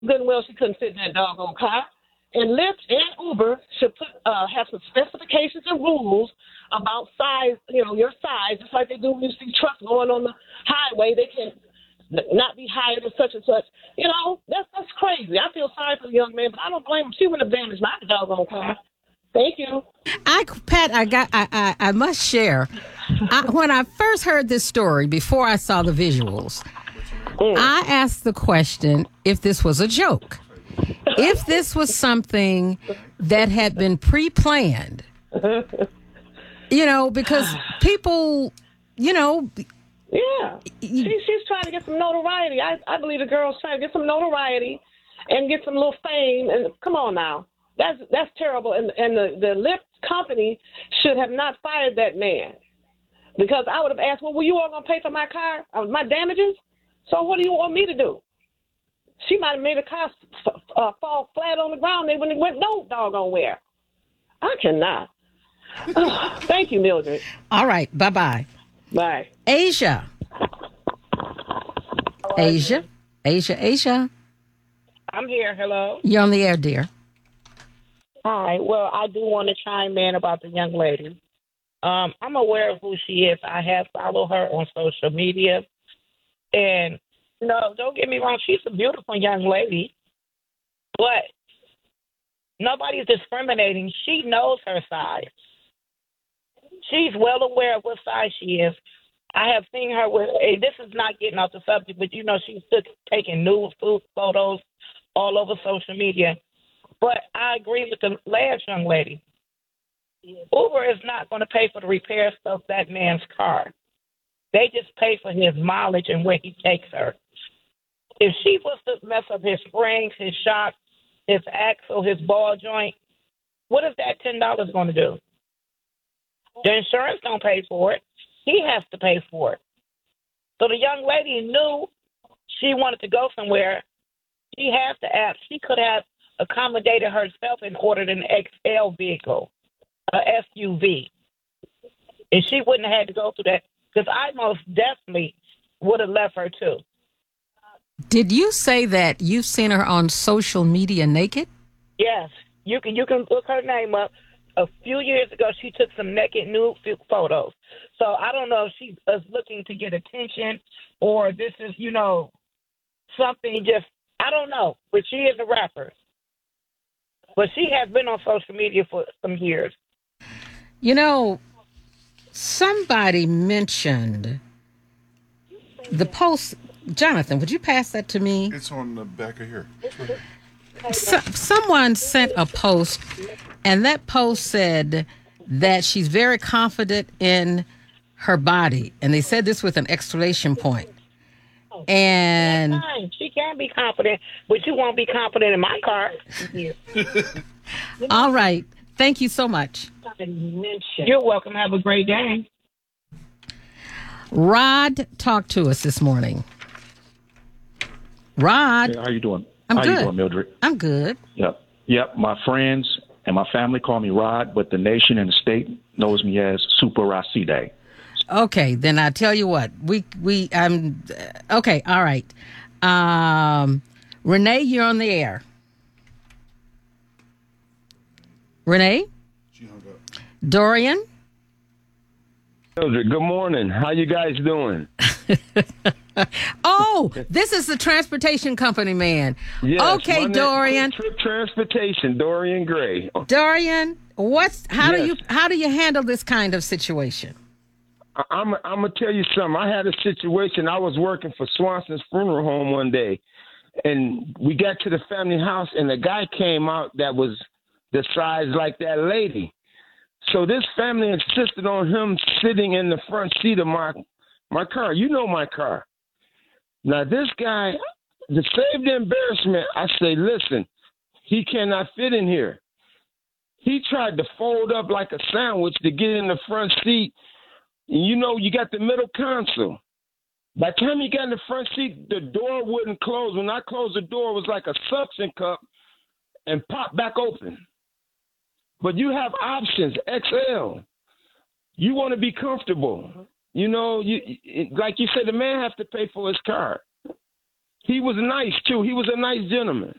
Good and well, she couldn't fit in that doggone car. And Lyft and Uber should have some specifications and rules about size, your size, just like they do when you see trucks going on the highway. They can not be higher than such and such. That's crazy. I feel sorry for the young man, but I don't blame him. She wouldn't have damaged my doggone car. Thank you. I must share. When I first heard this story, before I saw the visuals, I asked the question if this was a joke. If this was something that had been pre-planned, because people, Yeah. She's trying to get some notoriety. I believe the girl's trying to get some notoriety and get some little fame. And come on now. That's terrible. And the Lyft company should have not fired that man. Because I would have asked, well, were you all going to pay for my car, my damages? So what do you want me to do? She might have made a car fall flat on the ground. They wouldn't have went no doggone where. I cannot. Thank you, Mildred. All right. Bye-bye. Bye. Asia. Asia. I'm here. Hello. You're on the air, dear. Hi. Well, I do want to chime in about the young lady. I'm aware of who she is. I have followed her on social media. And, don't get me wrong. She's a beautiful young lady. But nobody's discriminating. She knows her size. She's well aware of what size she is. I have seen her with, this is not getting off the subject, but she's taking nude food photos all over social media. But I agree with the last young lady. Uber is not going to pay for the repairs of that man's car. They just pay for his mileage and where he takes her. If she was to mess up his springs, his shocks, his axle, his ball joint, what is that $10 going to do? The insurance don't pay for it. He has to pay for it. So the young lady knew she wanted to go somewhere. She has the app. She could have accommodated herself and ordered an XL vehicle, a SUV. And she wouldn't have had to go through that because I most definitely would have left her too. Did you say that you've seen her on social media naked? Yes. You can look her name up. A few years ago, she took some naked nude photos. So I don't know if she is looking to get attention or this is, something just, I don't know. But she is a rapper. But she has been on social media for some years. Somebody mentioned the post. Jonathan, would you pass that to me? It's on the back of here. Someone sent a post, and that post said that she's very confident in her body. And they said this with an exclamation point. And that's fine. She can be confident, but you won't be confident in my car. All right. Thank you so much. You're welcome. Have a great day. Rod, talk to us this morning. Rod. Hey, how you doing? I'm how good. You doing, Mildred? I'm good. Yep. My friends and my family call me Rod, but the nation and the state knows me as Super Racide. Okay, then I tell you what. Okay, all right. Renee, you're on the air. Renee? She hung up. Dorian? Good morning. How you guys doing? Oh, this is the transportation company man. Yes, okay, Dorian. Trip Transportation, Dorian Gray. Dorian, how do you handle this kind of situation? I'm gonna tell you something. I had a situation. I was working for Swanson's Funeral Home one day, and we got to the family house, and a guy came out that was the size like that lady. So this family insisted on him sitting in the front seat of my car. You know my car. Now this guy, to save the embarrassment, I say, listen, he cannot fit in here. He tried to fold up like a sandwich to get in the front seat. You know, you got the middle console. By the time you got in the front seat, the door wouldn't close. When I closed the door, it was like a suction cup and popped back open. But you have options, XL. You want to be comfortable. You know, like you said, the man has to pay for his car. He was nice too. He was a nice gentleman.